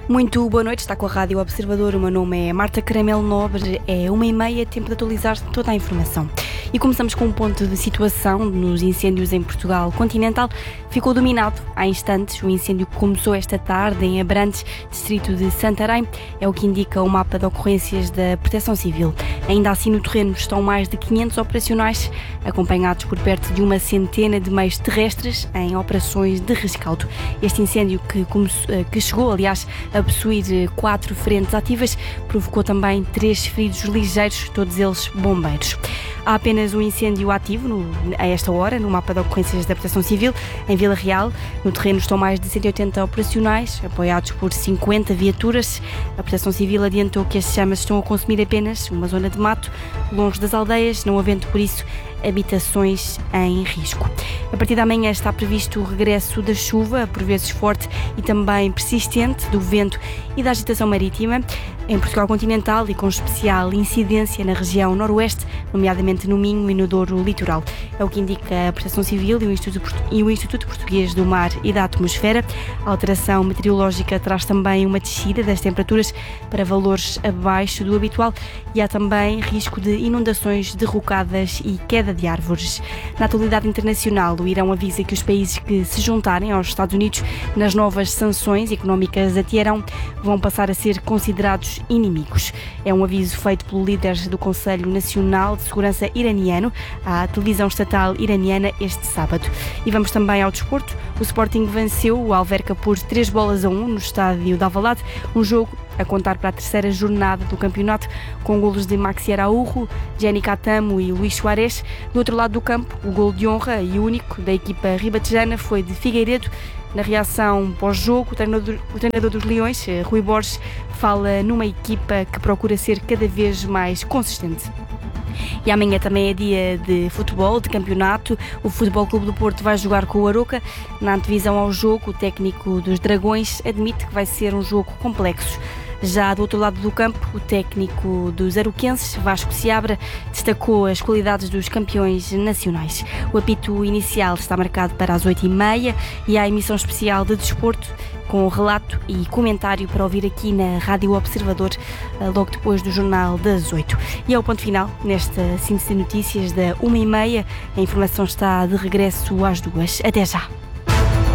Muito boa noite, está com a Rádio Observador. O meu nome é Marta Caramelo Nobre, é 1h30, tempo de atualizar toda a informação. E começamos com um ponto de situação nos incêndios em Portugal continental. Ficou dominado há instantes o incêndio que começou esta tarde em Abrantes, distrito de Santarém. É o que indica o mapa de ocorrências da Proteção Civil. Ainda assim, no terreno estão mais de 500 operacionais, acompanhados por perto de uma centena de meios terrestres em operações de rescaldo. Este incêndio que chegou, aliás, a possuir 4 frentes ativas, provocou também 3 feridos ligeiros, todos eles bombeiros. Há apenas um incêndio ativo a esta hora no mapa de ocorrências da Proteção Civil, em Vila Real. No terreno estão mais de 180 operacionais, apoiados por 50 viaturas. A Proteção Civil adiantou que as chamas estão a consumir apenas uma zona de mato, longe das aldeias, não havendo por isso habitações em risco. A partir da manhã está previsto o regresso da chuva, por vezes forte e também persistente, do vento e da agitação marítima em Portugal continental e com especial incidência na região noroeste, nomeadamente no Minho e no Douro litoral. É o que indica a Proteção Civil e o Instituto Português do Mar e da Atmosfera. A alteração meteorológica traz também uma descida das temperaturas para valores abaixo do habitual e há também risco de inundações, derrocadas e queda de árvores. Na atualidade internacional, o Irão avisa que os países que se juntarem aos Estados Unidos nas novas sanções económicas a Teherão vão passar a ser considerados inimigos. É um aviso feito pelo líder do Conselho Nacional de Segurança iraniano à televisão estatal iraniana este sábado. E vamos também ao desporto. O Sporting venceu o Alverca por 3-1 no estádio de Alvalade, um jogo a contar para a terceira jornada do campeonato, com golos de Maxi Araújo, Jenny Catamo e Luís Soares. Do outro lado do campo, o golo de honra e único da equipa ribatejana foi de Figueiredo. Na reação pós-jogo, o treinador dos Leões, Rui Borges, fala numa equipa que procura ser cada vez mais consistente. E amanhã também é dia de futebol, de campeonato. O Futebol Clube do Porto vai jogar com o Aroca. Na antevisão ao jogo, o técnico dos Dragões admite que vai ser um jogo complexo. Já do outro lado do campo, o técnico dos aroquenses, Vasco Seabra, destacou as qualidades dos campeões nacionais. O apito inicial está marcado para as 8h30 e há a emissão especial de desporto com relato e comentário para ouvir aqui na Rádio Observador, logo depois do Jornal das 8. E é o ponto final nesta síntese de notícias da 1h30. A informação está de regresso às 2h. Até já!